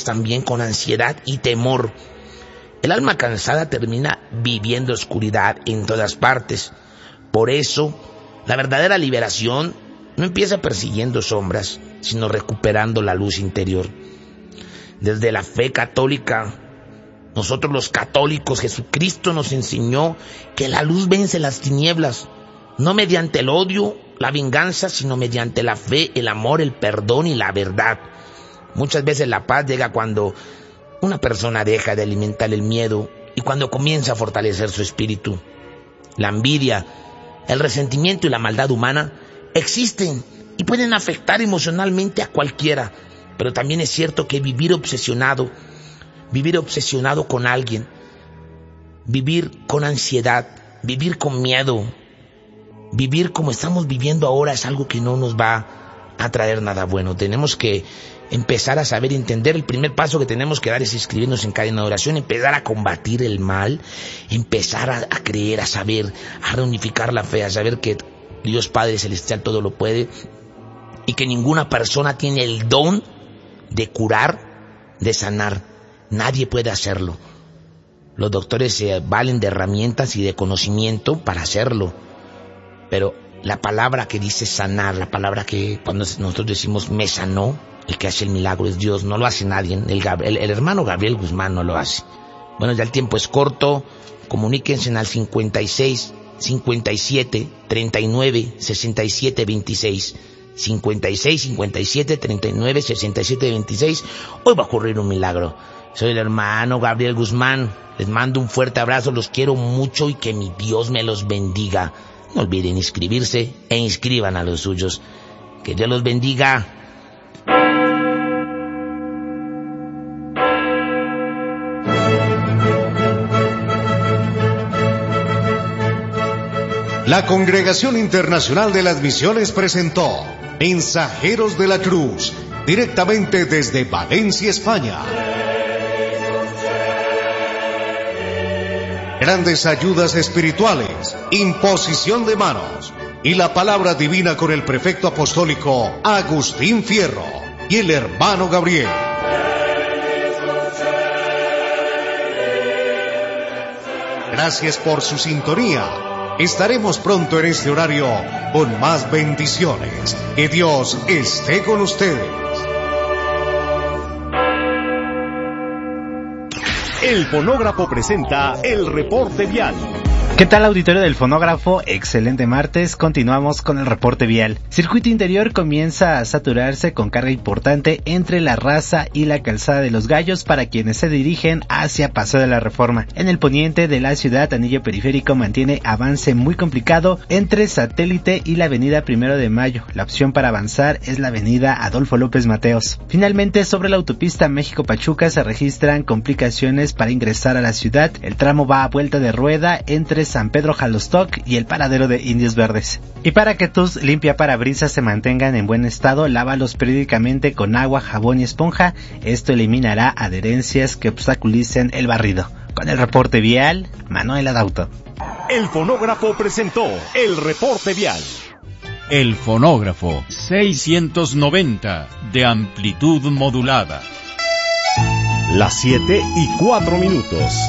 también con ansiedad y temor. El alma cansada termina viviendo oscuridad en todas partes. Por eso, la verdadera liberación no empieza persiguiendo sombras, sino recuperando la luz interior. Desde la fe católica, nosotros los católicos, Jesucristo nos enseñó que la luz vence las tinieblas, no mediante el odio, la venganza, sino mediante la fe, el amor, el perdón y la verdad. Muchas veces la paz llega cuando una persona deja de alimentar el miedo y cuando comienza a fortalecer su espíritu. La envidia, el resentimiento y la maldad humana existen y pueden afectar emocionalmente a cualquiera, pero también es cierto que vivir obsesionado con alguien, vivir con ansiedad, vivir con miedo, vivir como estamos viviendo ahora es algo que no nos va a traer nada bueno. Tenemos que empezar a saber entender. El primer paso que tenemos que dar es inscribirnos en cadena de oración, empezar a combatir el mal, empezar a creer, a saber, a reunificar la fe, a saber que Dios Padre Celestial todo lo puede y que ninguna persona tiene el don de curar, de sanar. Nadie puede hacerlo. Los doctores se valen de herramientas y de conocimiento para hacerlo, pero la palabra que dice sanar, la palabra que cuando nosotros decimos me sanó, el que hace el milagro es Dios, no lo hace nadie. El hermano Gabriel Guzmán no lo hace. Bueno, ya el tiempo es corto. Comuníquense al 56 57 39 67 26. 56 57 39 67 26. Hoy va a ocurrir un milagro. Soy el hermano Gabriel Guzmán. Les mando un fuerte abrazo, los quiero mucho y que mi Dios me los bendiga. No olviden inscribirse e inscriban a los suyos. Que Dios los bendiga. La Congregación Internacional de las Misiones presentó Mensajeros de la Cruz, directamente desde Valencia, España. Grandes ayudas espirituales, imposición de manos y la palabra divina con el prefecto apostólico Agustín Fierro y el hermano Gabriel. Gracias por su sintonía. Estaremos pronto en este horario con más bendiciones. Que Dios esté con ustedes. El Fonógrafo presenta el reporte vial. ¿Qué tal, auditorio del Fonógrafo? Excelente martes, continuamos con el reporte vial. Circuito interior comienza a saturarse con carga importante entre la Raza y la Calzada de los Gallos para quienes se dirigen hacia Paseo de la Reforma. En el poniente de la ciudad, anillo periférico mantiene avance muy complicado entre Satélite y la avenida 1 de Mayo. La opción para avanzar es la avenida Adolfo López Mateos. Finalmente, sobre la autopista México-Pachuca se registran complicaciones para ingresar a la ciudad. El tramo va a vuelta de rueda entre San Pedro Jalostoc y el paradero de Indios Verdes. Y para que tus limpiaparabrisas se mantengan en buen estado, lávalos periódicamente con agua, jabón y esponja. Esto eliminará adherencias que obstaculicen el barrido. Con el reporte vial, Manuel Adauto. El Fonógrafo presentó el reporte vial. El Fonógrafo 690 de amplitud modulada. Las 7:04.